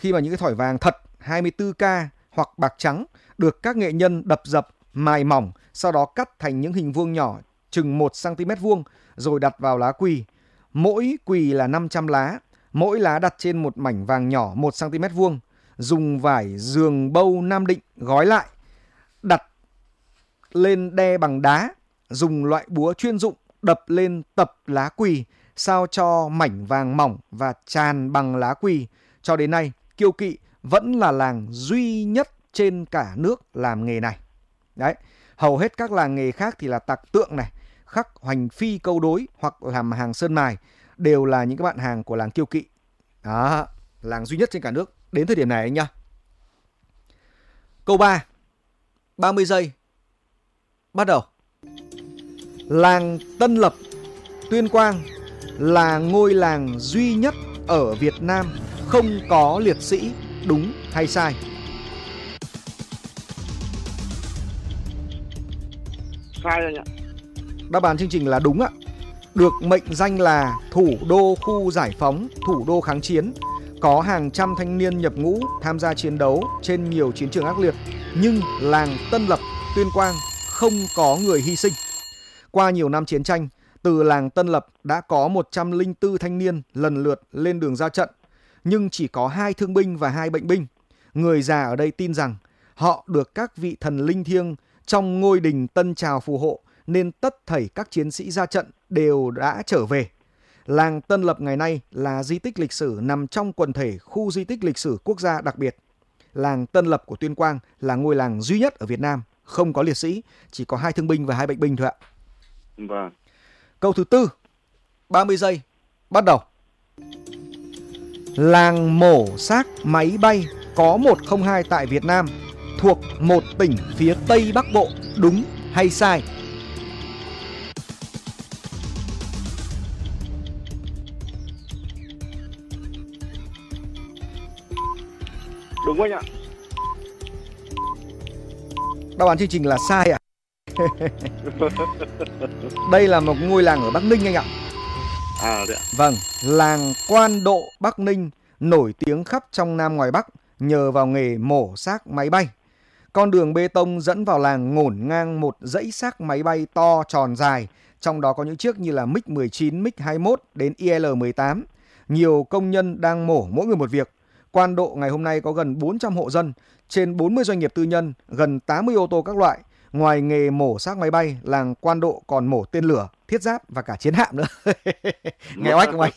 khi mà những cái thỏi vàng thật 24K hoặc bạc trắng được các nghệ nhân đập dập, mài mỏng, sau đó cắt thành những hình vuông nhỏ chừng 1 cm vuông rồi đặt vào lá quỳ. Mỗi quỳ là 500 lá, mỗi lá đặt trên một mảnh vàng nhỏ 1 cm vuông, dùng vải giường bâu Nam Định gói lại, đặt lên đe bằng đá, dùng loại búa chuyên dụng đập lên tập lá quỳ sao cho mảnh vàng mỏng và tràn bằng lá quỳ. Cho đến nay, Kiêu Kỵ vẫn là làng duy nhất trên cả nước làm nghề này. Đấy, hầu hết các làng nghề khác thì là tạc tượng này, khắc hoành phi câu đối hoặc làm hàng sơn mài đều là những các bạn hàng của làng Kiêu Kỵ. Đó, làng duy nhất trên cả nước đến thời điểm này anh nhá. Câu 3, 30 giây, bắt đầu. Làng Tân Lập, Tuyên Quang là ngôi làng duy nhất ở Việt Nam không có liệt sĩ, đúng hay sai? Sai rồi ạ. Đáp án chương trình là đúng ạ. Được mệnh danh là thủ đô khu giải phóng, thủ đô kháng chiến, có hàng trăm thanh niên nhập ngũ tham gia chiến đấu trên nhiều chiến trường ác liệt, nhưng làng Tân Lập, Tuyên Quang không có người hy sinh. Qua nhiều năm chiến tranh, từ làng Tân Lập đã có 104 thanh niên lần lượt lên đường ra trận, nhưng chỉ có 2 thương binh và 2 bệnh binh. Người già ở đây tin rằng họ được các vị thần linh thiêng trong ngôi đình Tân Trào phù hộ, nên tất thảy các chiến sĩ ra trận đều đã trở về. Làng Tân Lập ngày nay là di tích lịch sử nằm trong quần thể khu di tích lịch sử quốc gia đặc biệt. Làng Tân Lập của Tuyên Quang là ngôi làng duy nhất ở Việt Nam không có liệt sĩ, chỉ có 2 thương binh và 2 bệnh binh thôi ạ. Vâng. Câu thứ tư, 30 giây, bắt đầu. Làng mổ xác máy bay có 102 tại Việt Nam, thuộc một tỉnh phía Tây Bắc Bộ, đúng hay sai? Đúng anh ạ. Đáp án chương trình là sai ạ. Đây là một ngôi làng ở Bắc Ninh anh ạ. Đấy ạ. Vâng, làng Quan Độ Bắc Ninh nổi tiếng khắp trong Nam ngoài Bắc nhờ vào nghề mổ xác máy bay. Con đường bê tông dẫn vào làng ngổn ngang một dãy xác máy bay to tròn dài, trong đó có những chiếc như là MiG-19, MiG-21 đến IL-18. Nhiều công nhân đang mổ mỗi người một việc. Quan Độ ngày hôm nay có gần 400 hộ dân, trên 40 doanh nghiệp tư nhân, gần 80 ô tô các loại. Ngoài nghề mổ xác máy bay, làng Quan Độ còn mổ tên lửa, thiết giáp và cả chiến hạm nữa. Nghe oách không anh?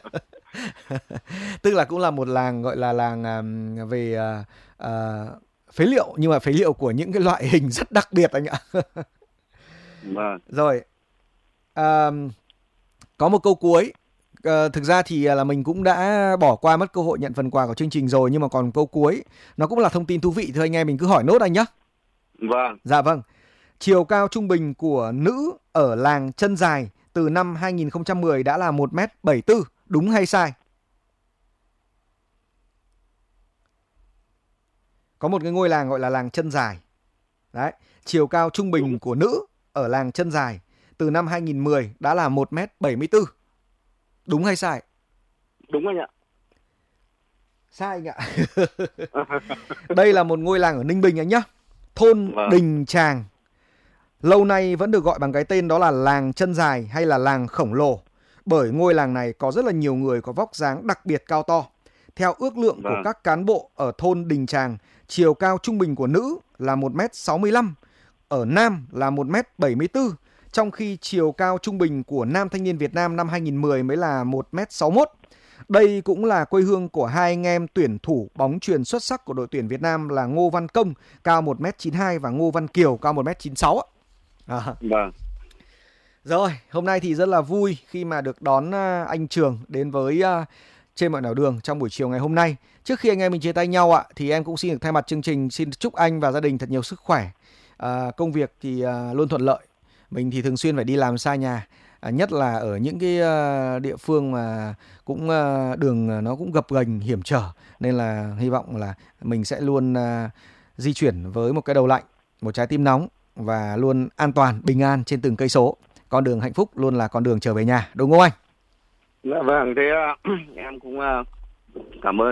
Tức là cũng là một làng gọi là làng về phế liệu, nhưng mà phế liệu của những cái loại hình rất đặc biệt anh ạ. Vâng. Rồi, có một câu cuối. Thực ra thì là mình cũng đã bỏ qua mất cơ hội nhận phần quà của chương trình rồi, nhưng mà còn câu cuối, nó cũng là thông tin thú vị, thưa anh em, mình cứ hỏi nốt anh nhé. Vâng. Dạ vâng. Chiều cao trung bình của nữ ở làng Chân Dài từ năm 2010 đã là 1m74, đúng hay sai? Có một cái ngôi làng gọi là làng Chân Dài. Đấy, chiều cao trung bình của nữ ở làng Chân Dài từ năm 2010 đã là 1m74. Đúng hay sai? Đúng anh ạ. Sai anh ạ. Đây là một ngôi làng ở Ninh Bình anh nhá. Thôn Đình Tràng. Lâu nay vẫn được gọi bằng cái tên đó là làng Chân Dài hay là làng khổng lồ, bởi ngôi làng này có rất là nhiều người có vóc dáng đặc biệt cao to. Theo ước lượng của các cán bộ ở thôn Đình Tràng, chiều cao trung bình của nữ là 1m65, ở nam là 1m74, trong khi chiều cao trung bình của nam thanh niên Việt Nam năm 2010 mới là 1m61. Đây cũng là quê hương của 2 anh em tuyển thủ bóng chuyền xuất sắc của đội tuyển Việt Nam là Ngô Văn Công cao 1m92 và Ngô Văn Kiều cao 1m96. Vâng. Rồi, hôm nay thì rất là vui khi mà được đón anh Trường đến với Trên Mọi Nẻo Đường trong buổi chiều ngày hôm nay. Trước khi anh em mình chia tay nhau ạ, thì em cũng xin được thay mặt chương trình xin chúc anh và gia đình thật nhiều sức khỏe. Công việc thì luôn thuận lợi. Mình thì thường xuyên phải đi làm xa nhà, nhất là ở những cái địa phương mà cũng đường nó cũng gập ghềnh hiểm trở, nên là hy vọng là mình sẽ luôn di chuyển với một cái đầu lạnh, một trái tim nóng và luôn an toàn, bình an trên từng cây số. Con đường hạnh phúc luôn là con đường trở về nhà, đúng không anh? Dạ vâng, thế em cũng cảm ơn